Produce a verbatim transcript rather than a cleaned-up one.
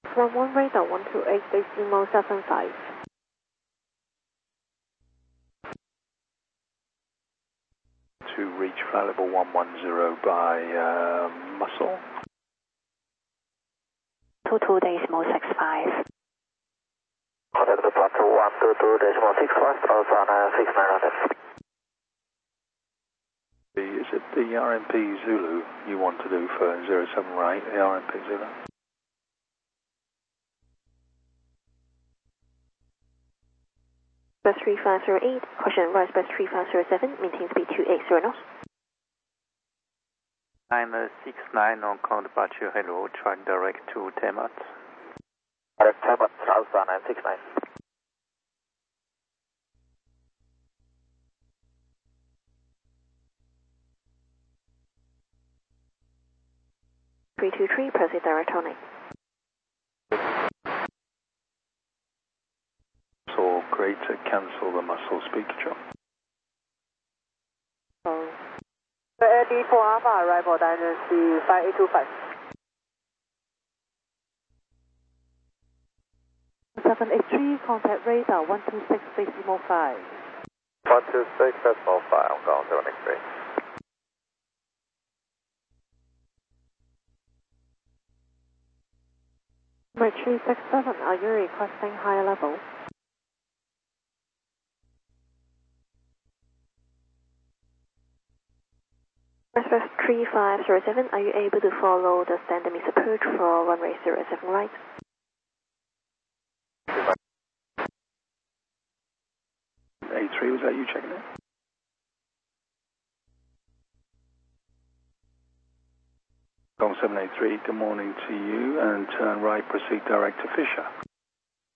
one one radar one two eight decimal seven five. To reach flight level one one zero by uh, Muscle. two two decimal six five. Contact departure one two two decimal six five, also on a fixed nine hundred. Is it the R M P Zulu you want to do for zero seven right, the R M P Zulu? Bus three five zero eight, caution rise bus three five zero seven, maintain speed two eight zero knots. nine six nine on call departure, hello, track direct to Temat. Direct Temat, also nine six nine. three two three, proceed direct tonic. So great to cancel the Muscle speed control. Oh. A D four Alpha, arrival dynasty five eight two five. seven eight three, contact radar one two six decimal five. one two six decimal five, I'm going seven eight three. Mercury six seven, are you requesting higher level? Express three five zero seven, are you able to follow the standard missile approach for runway zero seven right? A three, was that you checking it? Gong seven eight three, good morning to you, and turn right, proceed direct to Fisher.